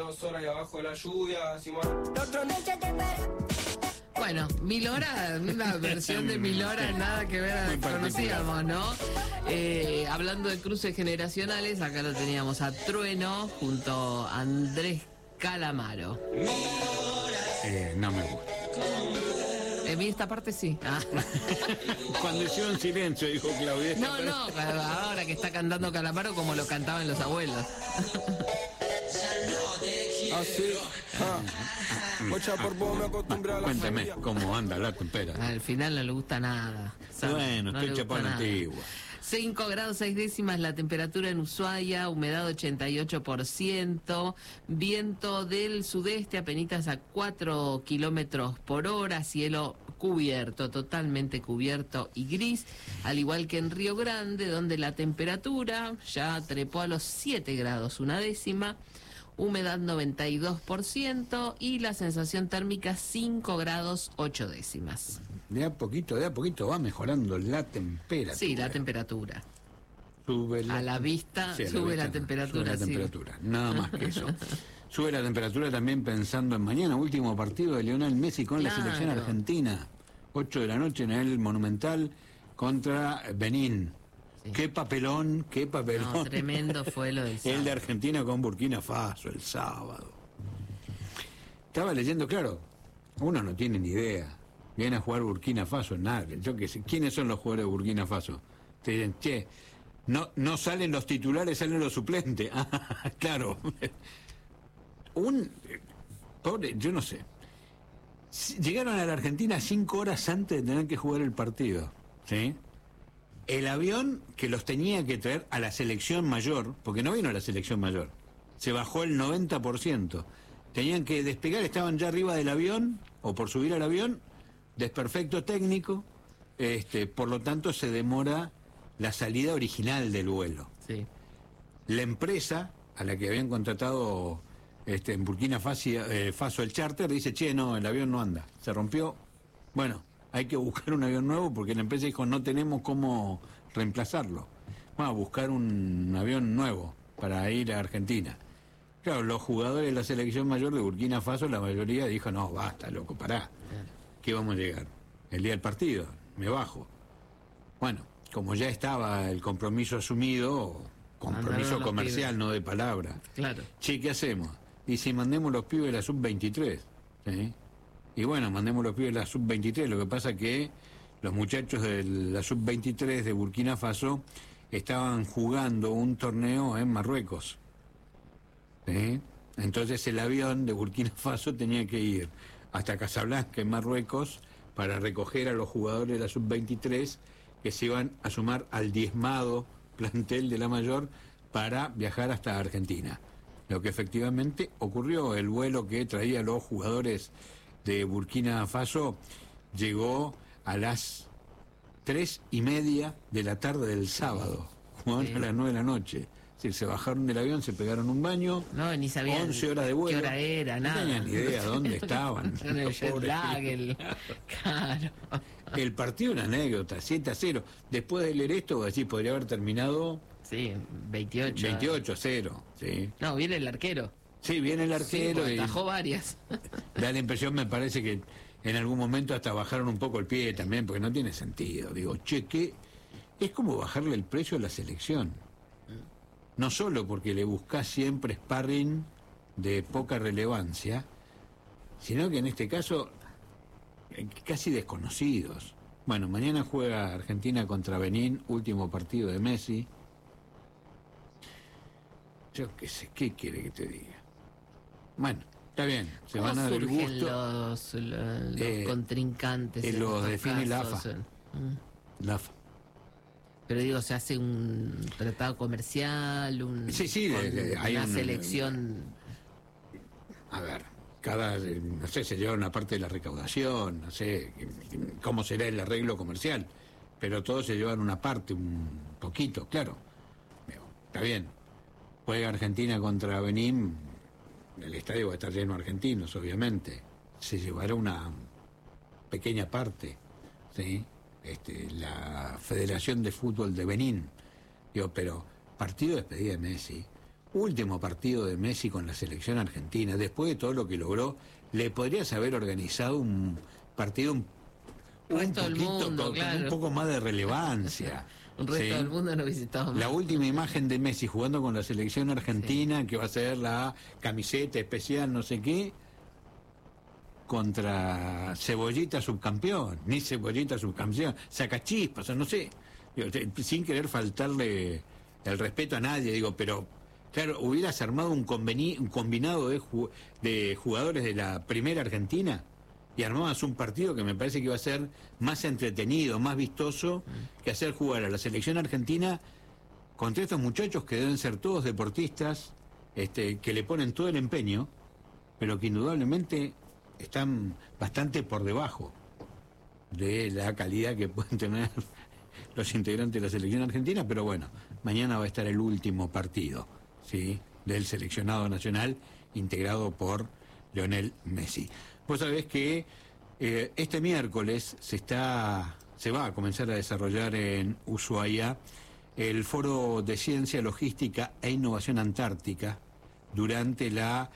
2 horas y abajo la lluvia, Simón. Bueno, Milora, una versión de Milora, nada que ver a lo que conocíamos, ¿no? Hablando de cruces generacionales, acá lo teníamos a Trueno junto a Andrés Calamaro. No me gusta. En esta parte sí. Ah. Cuando hicieron silencio, dijo Claudia. No, ahora que está cantando Calamaro como lo cantaban los abuelos. Así, mucha por vos me acostumbré a la Cuéntame familia. cómo anda la temperatura. Al final no le gusta nada. Bueno, no estoy le gusta chapando nada. antigua. 5 grados 6 décimas la temperatura en Ushuaia, humedad 88%, viento del sudeste apenitas a 4 kilómetros por hora, cielo cubierto, totalmente cubierto y gris, al igual que en Río Grande, donde la temperatura ya trepó a los 7 grados una décima, humedad 92% y la sensación térmica 5 grados 8 décimas. De a poquito va mejorando la temperatura. Sí, la temperatura. Sube A la vista sube la temperatura. Sube la temperatura, nada más que eso. Sube la temperatura también pensando en mañana, último partido de Lionel Messi con la selección argentina. 8 de la noche en el Monumental contra Benín. Sí. Qué papelón. No, tremendo fue lo del sábado. El de Argentina con Burkina Faso el sábado. Estaba leyendo, claro, uno no tiene ni idea. Viene a jugar Burkina Faso, nada, yo qué sé. ¿Quiénes son los jugadores de Burkina Faso? Te dicen, che, no salen los titulares, salen los suplentes. Ah, claro. Pobre, yo no sé. Llegaron a la Argentina 5 horas antes de tener que jugar el partido, ¿sí? El avión que los tenía que traer a la selección mayor, porque no vino a la selección mayor, se bajó el 90%. Tenían que despegar, estaban ya arriba del avión, o por subir al avión, desperfecto técnico, por lo tanto se demora la salida original del vuelo. Sí. La empresa a la que habían contratado en Burkina Faso el charter dice, che, no, el avión no anda, se rompió. Bueno, hay que buscar un avión nuevo porque la empresa dijo, no tenemos cómo reemplazarlo. Vamos a buscar un avión nuevo para ir a Argentina. Claro, los jugadores de la selección mayor de Burkina Faso, la mayoría dijo, no, basta, loco, pará. ¿Qué vamos a llegar? El día del partido, me bajo. Bueno, como ya estaba el compromiso asumido, compromiso comercial, no de palabra. Claro. Che, ¿qué hacemos? Dice, mandemos los pibes de la sub-23. ¿Sí? Y bueno, mandemos los pibes de la sub-23. Lo que pasa que los muchachos de la sub-23 de Burkina Faso estaban jugando un torneo en Marruecos. ¿Sí? Entonces el avión de Burkina Faso tenía que ir hasta Casablanca, en Marruecos, para recoger a los jugadores de la sub-23 que se iban a sumar al diezmado plantel de la mayor para viajar hasta Argentina. Lo que efectivamente ocurrió, el vuelo que traía a los jugadores de Burkina Faso llegó a las 3:30 de la tarde del sábado, jugaron a las 9 de la noche. Es decir, se bajaron del avión, se pegaron un baño, no, ni sabían 11 horas de vuelo. ¿Qué hora era? Nada. No tenían ni idea dónde estaban. El jet lag, claro. El partido, una anécdota, 7-0. Después de leer esto, así podría haber terminado. Sí, 28. 28-0. Sí. No, viene el arquero. Sí, viene el arquero. Sí, atajó varias. Da la impresión, me parece que en algún momento hasta bajaron un poco el pie también, porque no tiene sentido. Digo, che, que es como bajarle el precio a la selección. No solo porque le buscás siempre sparring de poca relevancia, sino que en este caso casi desconocidos. Bueno, mañana juega Argentina contra Benín, último partido de Messi. Yo qué sé, ¿qué quiere que te diga? Bueno, está bien, se van a dar el gusto. Los contrincantes? Los define la AFA. La AFA. Pero digo, se hace un tratado comercial, hay una selección. A ver, no sé, se lleva una parte de la recaudación, no sé cómo será el arreglo comercial, pero todos se llevan una parte, un poquito, claro. Está bien. Juega Argentina contra Benín, el estadio va a estar lleno de argentinos, obviamente. Se llevará una pequeña parte, ¿sí? La Federación de Fútbol de Benín. Digo, pero partido de despedida de Messi, último partido de Messi con la selección argentina, después de todo lo que logró, le podrías haber organizado un partido un Resto del poquito, mundo, con claro. un poco más de relevancia. Un resto ¿sí? del mundo no visitaba más. La última imagen de Messi jugando con la selección argentina, que va a ser la camiseta especial, no sé qué, contra Cebollita subcampeón, ni Cebollita subcampeón, Sacachispas, o no sé, digo, sin querer faltarle el respeto a nadie, digo, pero claro, hubieras armado un combinado de jugadores de la primera Argentina y armabas un partido que me parece que iba a ser más entretenido, más vistoso, que hacer jugar a la selección argentina contra estos muchachos que deben ser todos deportistas, que le ponen todo el empeño, pero que indudablemente están bastante por debajo de la calidad que pueden tener los integrantes de la selección argentina, pero bueno, mañana va a estar el último partido, ¿sí?, del seleccionado nacional integrado por Lionel Messi. Vos sabés que este miércoles se va a comenzar a desarrollar en Ushuaia el Foro de Ciencia, Logística e Innovación Antártica durante la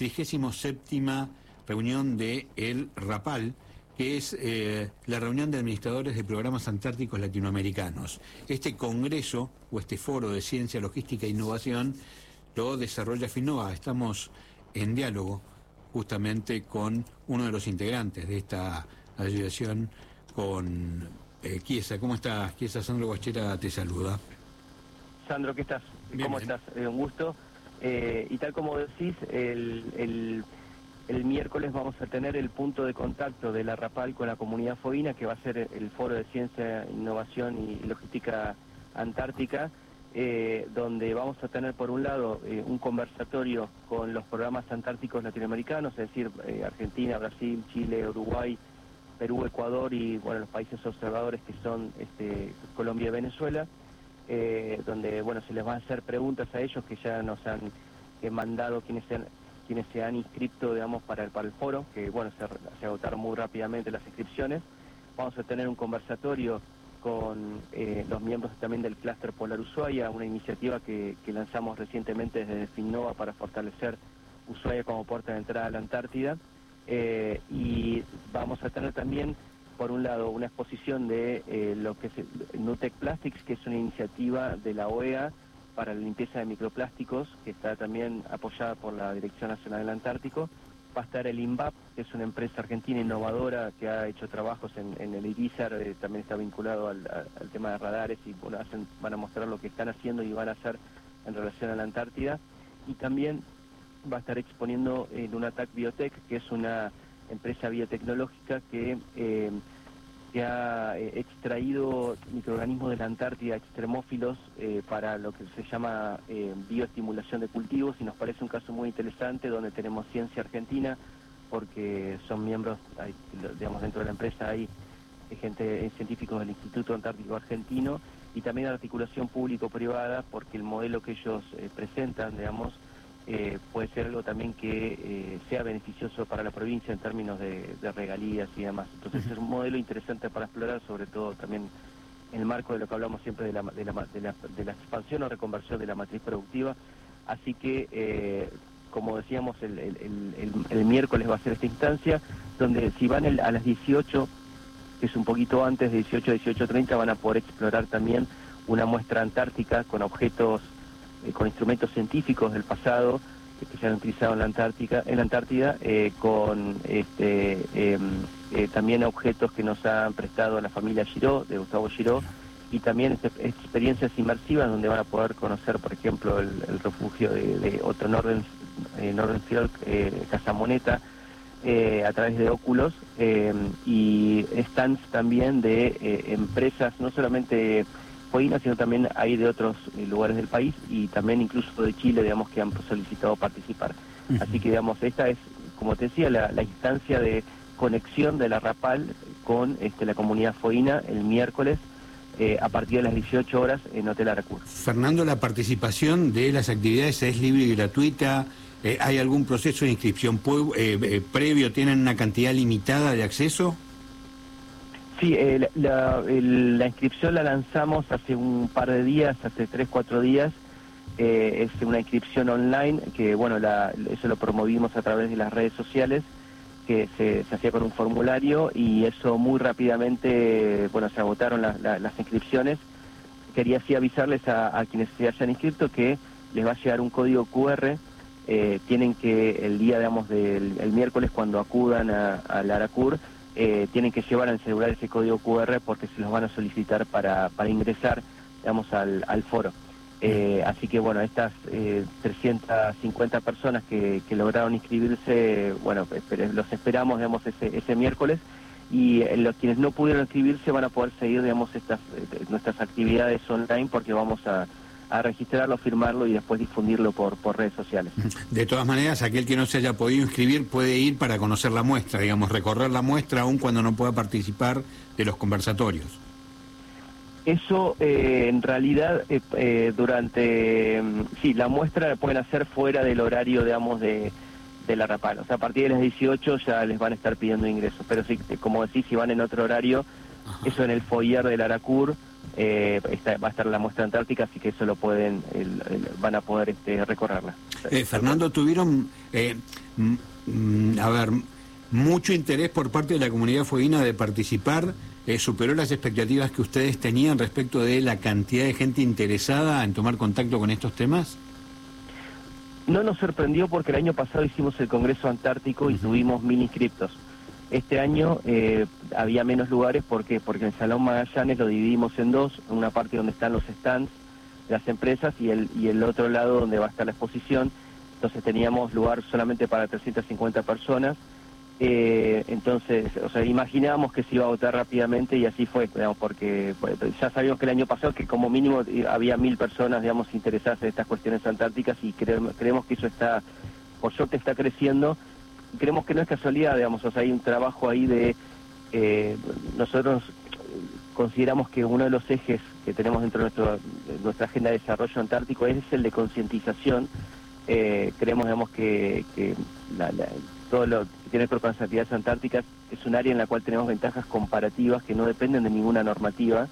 37ª reunión de el RAPAL, que es la reunión de administradores de programas antárticos latinoamericanos. Este congreso o este foro de ciencia, logística e innovación lo desarrolla FINNOVA. Estamos en diálogo justamente con uno de los integrantes de esta asociación, con Chiesa. ¿Cómo estás, Chiesa? Sandro Guachera te saluda. Sandro, ¿qué estás? Bien, ¿Cómo bien. estás? Un gusto. Y tal como decís, el miércoles vamos a tener el punto de contacto de la RAPAL con la comunidad foína, que va a ser el Foro de Ciencia, Innovación y Logística Antártica, donde vamos a tener por un lado un conversatorio con los programas antárticos latinoamericanos, es decir, Argentina, Brasil, Chile, Uruguay, Perú, Ecuador y bueno, los países observadores que son Colombia y Venezuela, donde bueno, se les va a hacer preguntas a ellos que ya nos han mandado quienes se han inscrito, digamos, para el foro, que bueno, se agotaron muy rápidamente las inscripciones. Vamos a tener un conversatorio con los miembros también del Clúster Polar Ushuaia, una iniciativa que lanzamos recientemente desde FINNOVA para fortalecer Ushuaia como puerta de entrada a la Antártida. Y vamos a tener también, por un lado, una exposición de lo que es Nutec Plastics, que es una iniciativa de la OEA para la limpieza de microplásticos, que está también apoyada por la Dirección Nacional del Antártico. Va a estar el INVAP, que es una empresa argentina innovadora que ha hecho trabajos en el IRISAR, también está vinculado al tema de radares y bueno, van a mostrar lo que están haciendo y van a hacer en relación a la Antártida. Y también va a estar exponiendo Lunatac Biotech, que es una empresa biotecnológica que ha extraído microorganismos de la Antártida extremófilos para lo que se llama bioestimulación de cultivos, y nos parece un caso muy interesante donde tenemos ciencia argentina, porque son miembros, digamos, dentro de la empresa hay científicos del Instituto Antártico Argentino y también articulación público-privada, porque el modelo que ellos presentan, digamos, puede ser algo también que sea beneficioso para la provincia en términos de regalías y demás. Entonces es un modelo interesante para explorar, sobre todo también en el marco de lo que hablamos siempre de la expansión o reconversión de la matriz productiva. Así que, como decíamos, el miércoles va a ser esta instancia, donde si van a las 18, que es un poquito antes, de 18 a 18:30, van a poder explorar también una muestra antártica con objetos, con instrumentos científicos del pasado que se han utilizado en la Antártida, con también objetos que nos han prestado la familia Giró, de Gustavo Giró, y también experiencias inmersivas donde van a poder conocer, por ejemplo, el refugio de Otto Nordenfjord, Casa Moneta, a través de óculos, y stands también de empresas, no solamente foínas, sino también hay de otros lugares del país y también incluso de Chile, digamos, que han solicitado participar. Así que, digamos, esta es, como te decía, la instancia de conexión de la RAPAL con la comunidad foína el miércoles a partir de las 18 horas en Hotel Aracur. Fernando, ¿la participación de las actividades es libre y gratuita? ¿Hay algún proceso de inscripción previo? ¿Tienen una cantidad limitada de acceso? Sí, la inscripción la lanzamos hace un par de días, hace 3-4 días, es una inscripción online que, bueno, eso lo promovimos a través de las redes sociales, que se hacía con un formulario y eso muy rápidamente, bueno, se agotaron las inscripciones. Quería así avisarles a quienes se hayan inscrito que les va a llegar un código QR. Tienen que el día, digamos, el miércoles cuando acudan al ARACUR, tienen que llevar en el celular ese código QR porque se los van a solicitar para ingresar, digamos, al foro. Así que, bueno, estas 350 personas que lograron inscribirse, bueno, los esperamos, digamos, ese miércoles, y los quienes no pudieron inscribirse van a poder seguir, digamos, nuestras actividades online, porque vamos a registrarlo, firmarlo y después difundirlo por redes sociales. De todas maneras, aquel que no se haya podido inscribir puede ir para conocer la muestra, digamos, recorrer la muestra aun cuando no pueda participar de los conversatorios. Eso, en realidad, sí, la muestra la pueden hacer fuera del horario, digamos, de la Rapal. O sea, a partir de las 18 ya les van a estar pidiendo ingresos. Pero sí, como decís, si van en otro horario, eso en el foyer del ARACUR, va a estar la muestra antártica, así que eso lo pueden, van a poder recorrerla. Fernando, tuvieron, mucho interés por parte de la comunidad fueguina de participar. ¿Superó las expectativas que ustedes tenían respecto de la cantidad de gente interesada en tomar contacto con estos temas? No nos sorprendió porque el año pasado hicimos el Congreso Antártico y tuvimos 1000 inscriptos. Este año había menos lugares, ¿por qué? Porque en el Salón Magallanes lo dividimos en dos, una parte donde están los stands de las empresas y el otro lado donde va a estar la exposición. Entonces teníamos lugar solamente para 350 personas. Entonces, o sea, imaginábamos que se iba a votar rápidamente y así fue, digamos, porque ya sabíamos que el año pasado que como mínimo había 1000 personas, digamos, interesadas en estas cuestiones antárticas, y creemos que eso está, por suerte está creciendo. Creemos que no es casualidad, digamos, o sea, hay un trabajo ahí nosotros consideramos que uno de los ejes que tenemos dentro de nuestra agenda de desarrollo antártico es el de concientización. Creemos, digamos, que todo lo que tiene que ver con las actividades antárticas es un área en la cual tenemos ventajas comparativas que no dependen de ninguna normativa,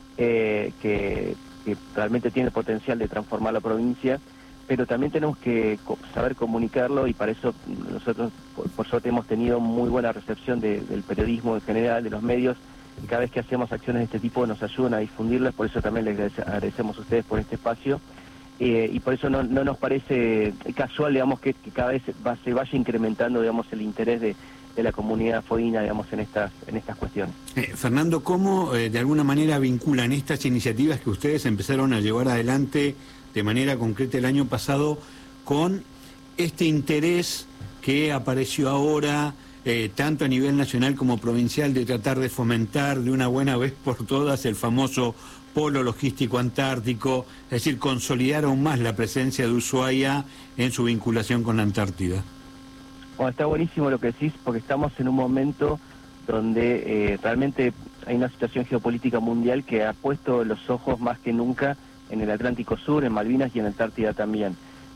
que realmente tiene potencial de transformar la provincia, pero también tenemos que saber comunicarlo, y para eso nosotros, por suerte, hemos tenido muy buena recepción del periodismo en general, de los medios, y cada vez que hacemos acciones de este tipo nos ayudan a difundirlas. Por eso también les agradecemos a ustedes por este espacio. Y por eso no nos parece casual, digamos, que cada vez se vaya incrementando, digamos, el interés de la comunidad fueguina, digamos, en estas cuestiones. Fernando, ¿cómo de alguna manera vinculan estas iniciativas que ustedes empezaron a llevar adelante de manera concreta el año pasado con este interés que apareció ahora, tanto a nivel nacional como provincial, de tratar de fomentar de una buena vez por todas el famoso polo logístico antártico, es decir, consolidar aún más la presencia de Ushuaia en su vinculación con la Antártida? Bueno, está buenísimo lo que decís, porque estamos en un momento donde realmente hay una situación geopolítica mundial que ha puesto los ojos más que nunca en el Atlántico Sur, en Malvinas y en Antártida también.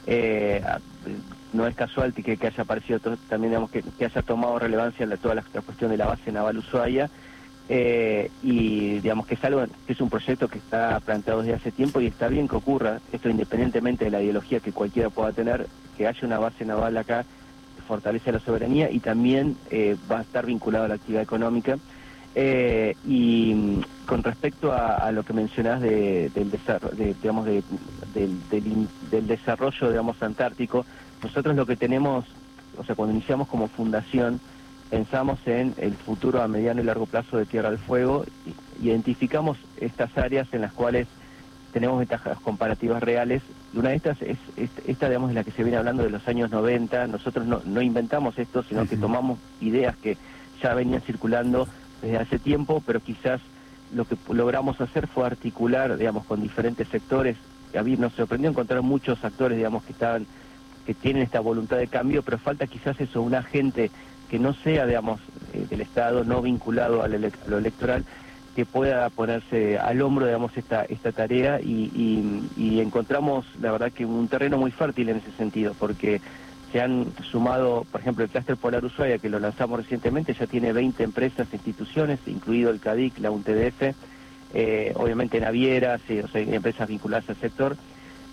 No es casual que haya aparecido también, digamos, que haya tomado relevancia toda la cuestión de la base naval Ushuaia. Y digamos que es algo, que es un proyecto que está planteado desde hace tiempo, y está bien que ocurra esto independientemente de la ideología que cualquiera pueda tener, que haya una base naval acá que fortalece la soberanía y también va a estar vinculado a la actividad económica. Y con respecto a lo que mencionás del desarrollo, digamos, antártico, nosotros lo que tenemos, o sea, cuando iniciamos como fundación, pensamos en el futuro a mediano y largo plazo de Tierra del Fuego, identificamos estas áreas en las cuales tenemos ventajas comparativas reales, y una de estas es esta, digamos, de la que se viene hablando de los años 90. Nosotros no inventamos esto, sino que tomamos ideas que ya venían circulando desde hace tiempo, pero quizás lo que logramos hacer fue articular, digamos, con diferentes sectores. A mí nos sorprendió encontrar muchos actores, digamos, que tienen esta voluntad de cambio, pero falta quizás eso, un agente que no sea, digamos, del Estado, no vinculado a lo electoral, que pueda ponerse al hombro, digamos, esta tarea, y encontramos, la verdad, que un terreno muy fértil en ese sentido, porque se han sumado, por ejemplo, el Clúster Polar Ushuaia, que lo lanzamos recientemente, ya tiene 20 empresas e instituciones, incluido el CADIC, la UNTDF, obviamente navieras, o sea, empresas vinculadas al sector.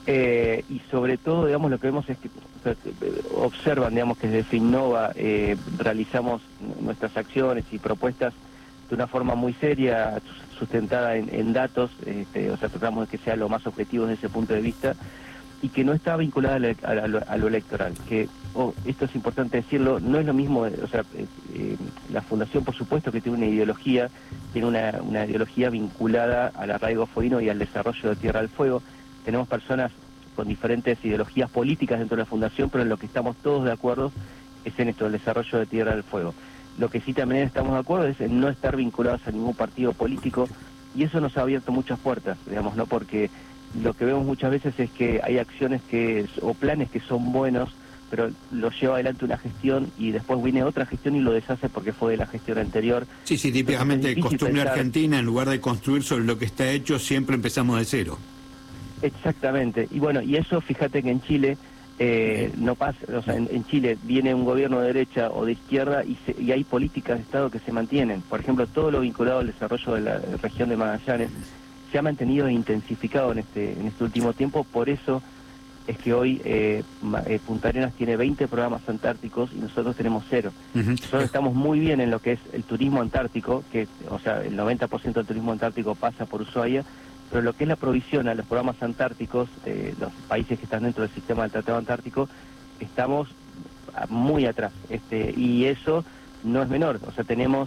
Y sobre todo, digamos, lo que vemos es que observan, digamos, que desde Finnova realizamos nuestras acciones y propuestas de una forma muy seria, sustentada en datos, o sea, tratamos de que sea lo más objetivo desde ese punto de vista, y que no está vinculada a lo electoral, que esto es importante decirlo, no es lo mismo, o sea, la Fundación por supuesto que tiene una ideología, tiene una ideología vinculada al arraigo fueguino y al desarrollo de Tierra del Fuego. Tenemos personas con diferentes ideologías políticas dentro de la Fundación, pero en lo que estamos todos de acuerdo es en esto, el desarrollo de Tierra del Fuego. Lo que sí también estamos de acuerdo es en no estar vinculados a ningún partido político, y eso nos ha abierto muchas puertas, digamos, ¿no? Porque lo que vemos muchas veces es que hay acciones o planes que son buenos, pero lo lleva adelante una gestión y después viene otra gestión y lo deshace porque fue de la gestión anterior. Sí, típicamente es difícil costumbre pensar. Argentina, en lugar de construir sobre lo que está hecho, siempre empezamos de cero. Exactamente, y bueno, y eso fíjate que en Chile no pasa, o sea, en Chile viene un gobierno de derecha o de izquierda y hay políticas de Estado que se mantienen. Por ejemplo, todo lo vinculado al desarrollo de la región de Magallanes se ha mantenido e intensificado en este último tiempo. Por eso es que hoy Punta Arenas tiene 20 programas antárticos y nosotros tenemos 0. Nosotros estamos muy bien en lo que es el turismo antártico, que, o sea, el 90% del turismo antártico pasa por Ushuaia, pero lo que es la provisión a los programas antárticos, los países que están dentro del sistema del Tratado Antártico, estamos muy atrás. Y eso no es menor, o sea, tenemos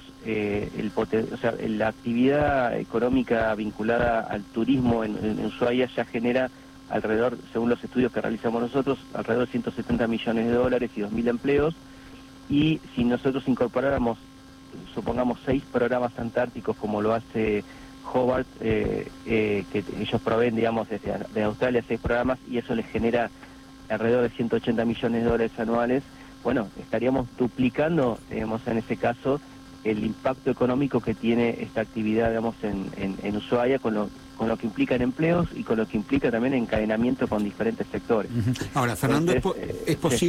la actividad económica vinculada al turismo en Ushuaia ya genera alrededor, según los estudios que realizamos nosotros, alrededor de 170 millones de dólares y 2.000 empleos, y si nosotros incorporáramos, supongamos, 6 programas antárticos como lo hace Hobart, que ellos proveen, digamos, de Australia 6 programas, y eso les genera alrededor de 180 millones de dólares anuales. Bueno, estaríamos duplicando, digamos, en ese caso, el impacto económico que tiene esta actividad, digamos, en Ushuaia, con lo que implica en empleos y con lo que implica también encadenamiento con diferentes sectores. Ahora, Fernando, Entonces, ¿es posible